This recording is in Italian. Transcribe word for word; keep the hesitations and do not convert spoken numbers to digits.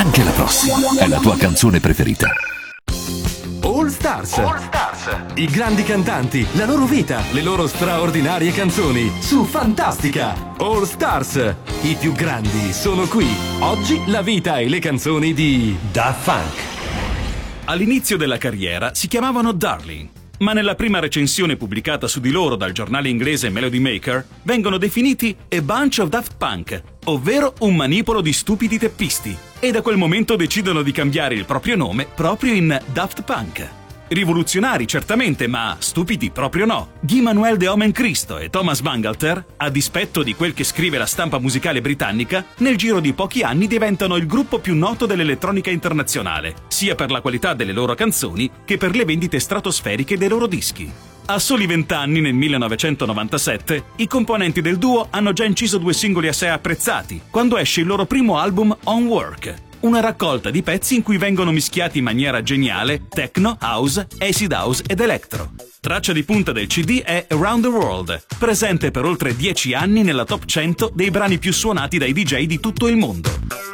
anche la prossima è la tua canzone preferita. All Stars. All Stars. I grandi cantanti, la loro vita, le loro straordinarie canzoni su Fantastica. All Stars. I più grandi sono qui. Oggi la vita e le canzoni di Daft Punk. All'inizio della carriera si chiamavano Darling, ma nella prima recensione pubblicata su di loro dal giornale inglese Melody Maker vengono definiti a bunch of Daft Punk, ovvero un manipolo di stupidi teppisti, e da quel momento decidono di cambiare il proprio nome proprio in Daft Punk. Rivoluzionari certamente, ma stupidi proprio no. Guy Manuel de Omen Cristo e Thomas Bangalter, a dispetto di quel che scrive la stampa musicale britannica, nel giro di pochi anni diventano il gruppo più noto dell'elettronica internazionale, sia per la qualità delle loro canzoni che per le vendite stratosferiche dei loro dischi. A soli vent'anni, nel millenovecentonovantasette, i componenti del duo hanno già inciso due singoli assai apprezzati, quando esce il loro primo album On Work, una raccolta di pezzi in cui vengono mischiati in maniera geniale techno, house, acid house ed electro. Traccia di punta del C D è Around the World, presente per oltre dieci anni nella top cento dei brani più suonati dai D J di tutto il mondo.